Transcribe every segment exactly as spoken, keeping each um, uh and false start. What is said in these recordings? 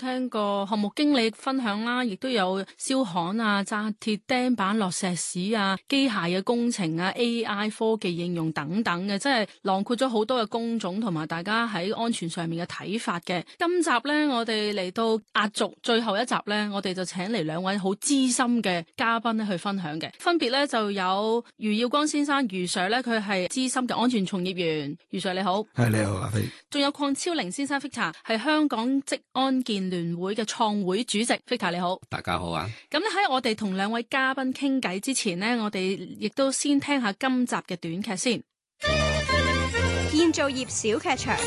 聽過項目經理分享啦，亦都有燒焊啊、紮鐵釘板、落石屎啊、機械嘅工程啊、A I 科技應用等等嘅，即係囊括咗好多嘅工種同埋大家喺安全上面嘅睇法嘅。今集呢，我哋嚟到壓軸最後一集呢，我哋就請嚟兩位好資深嘅嘉賓咧去分享嘅，分別呢，就有余耀光先生，余 Sir 呢，佢係資深嘅安全從業員，余 Sir 你好。 係你好，阿飛。 仲有鄺超齡先生 Victor 係香港職安健聯會嘅創會主席 Victor 你好。 大家好啊。 咁咧喺我哋同兩位嘉賓傾偈之前呢，我哋亦都先聽下今集嘅短劇先。 建造業小劇場。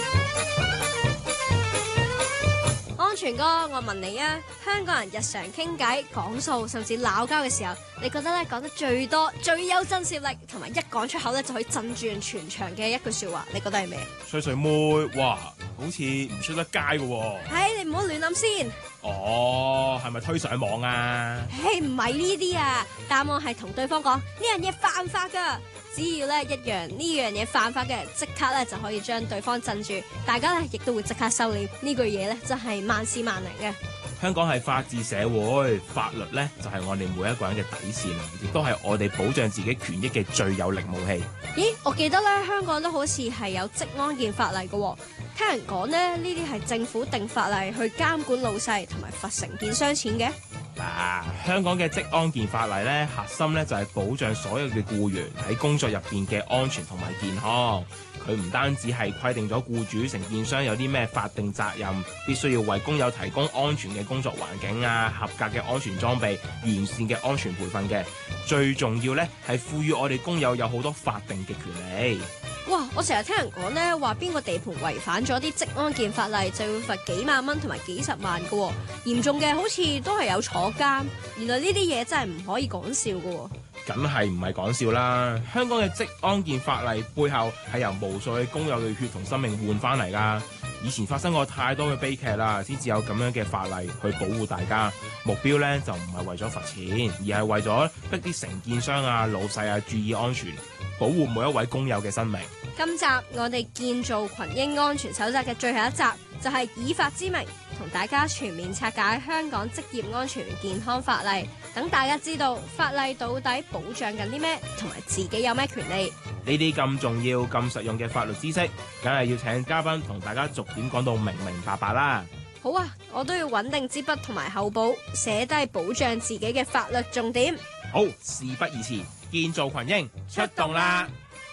安全哥，我問你啊，香港人日常傾偈、講數甚至鬧交嘅時候，你覺得咧講得最多、最有震懾力，同埋一講出口咧就可以鎮住人全場嘅一句說話，你覺得係咩？ 衰衰妹，哇，好似唔出得街嘅喎。 唉，你唔好亂諗先。 哦，係咪推上網啊？ 唉，唔係呢啲啊，答案係同對方講呢樣嘢犯法噶。只要咧一樣呢樣嘢犯法嘅，即刻咧就可以將對方鎮住，大家咧亦都會即刻收斂。呢句嘢咧真係萬事萬靈嘅。 香港係法治社會，法律咧就係我哋每一個人嘅底線，亦都係我哋保障自己權益嘅最有力武器。 咦，我記得咧香港都好似係有職安健法例嘅，聽人講咧呢啲係政府定法例去監管老細同埋罰承建商錢嘅。 嗱、啊，香港嘅職安健法例咧核心咧就係保障所有嘅僱員喺工作入邊嘅安全同埋健康。佢唔單止係規定咗僱主、承建商有啲咩法定責任，必須要為工友提供安全嘅工作環境啊、合格嘅安全裝備、完善嘅安全培訓嘅。最重要咧係賦予我哋工友有好多法定嘅權利。 哇！我成日聽人講咧，話邊個地盤違反咗啲職安健法例，就要罰幾萬蚊同埋幾十萬嘅喎，嚴重嘅好似都係有坐監。原來呢啲嘢真係唔可以講笑嘅喎。 梗係唔係講笑啦！香港嘅職安健法例背後係由無數嘅工友嘅血同生命換翻嚟㗎。以前發生過太多嘅悲劇啦，先至有咁樣嘅法例去保護大家。目標咧就唔係為咗罰錢，而係為咗逼啲承建商啊、老細啊注意安全，保護每一位工友嘅生命。 今集我哋建造群英安全守則嘅最後一集，就係以法之名，同大家全面拆解香港職業安全健康法例，等大家知道法例到底保障緊啲咩，同埋自己有咩權利。 呢啲咁重要、咁實用嘅法律知識，梗係要請嘉賓同大家逐點講到明明白白啦。 好啊，我都要穩定支筆同埋厚簿，寫低保障自己嘅法律重點。 好，事不宜遲，建造群英出動啦！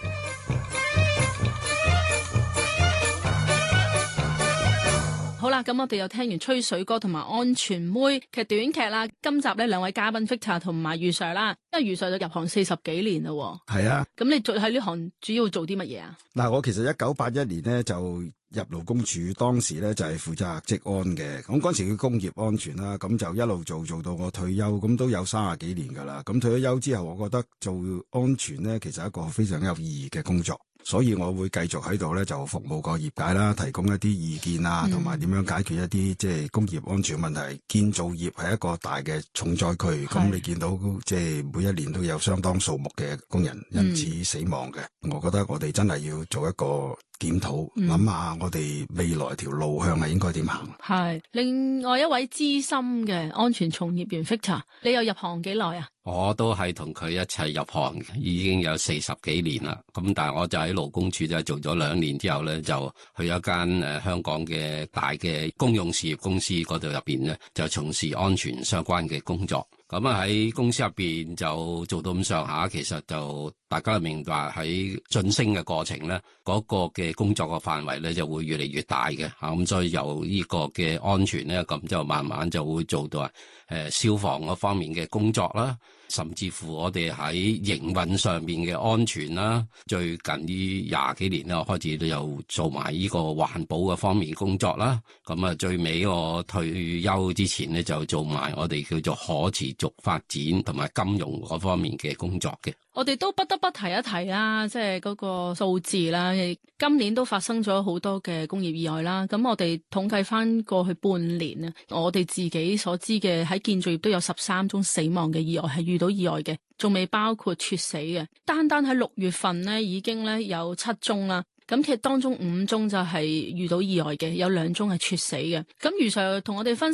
好啦，咁我哋又聽完吹水哥同埋安全妹嘅短劇啦。今集呢兩位嘉賓 Victor 同埋余 Sir 啦，因為余 Sir 就入行四十幾年啦。 係啊， 咁你做喺呢行主要做啲乜嘢啊？ 嗱，我其實一九八一年呢就入勞工處，當時咧就係負責職安嘅。咁嗰時叫工業安全啦，咁就一路做做到我退休，咁都有三十幾年噶啦。咁退咗休之後，我覺得做安全呢，其實係一個非常有意義嘅工作。所以我會繼續喺度咧，就服務個業界啦，提供一啲意見啊，同埋點樣解決一啲即係工業安全問題。建造業係一個大嘅重災區，咁你見到即係每一年都有相當數目嘅工人因此死亡嘅。嗯、我覺得我哋真係要做一個檢討，諗下我哋未來條路向係應該點行。 係另外一位資深嘅安全從業員 Victor， 你又入行幾耐啊？ 我都係同佢一齊入行，已經有四十幾年啦。咁但係我就喺勞工處就做咗兩年之後咧，就去一間誒香港嘅大嘅公用事業公司嗰度入邊咧，就從事安全相關嘅工作。咁啊喺公司入邊就做到咁上下，其實就大家明白喺晉升嘅過程咧，嗰個嘅工作嘅範圍咧就會越嚟越大嘅吓。咁所以由呢個嘅安全咧，咁就慢慢就會做到誒消防嗰方面嘅工作啦。甚至乎我哋喺營運上面嘅安全啦，最近呢廿幾年咧，我開始都有做埋呢個環保嘅方面工作啦。咁啊，最尾我退休之前咧，就做埋我哋叫做可持續發展同埋金融嗰方面嘅工作嘅。 我哋都不得不提一提啦，即係嗰個數字啦。今年都發生咗好多嘅工業意外啦。咁我哋統計翻過去半年啊，我哋自己所知嘅喺建造業都有十三宗死亡嘅意外係遇到意外嘅，仲未包括猝死嘅。單單喺六月份呢已經咧有七宗啦。咁其實當中五宗就係遇到意外嘅，有兩宗係猝死嘅。咁余 Sir同我哋分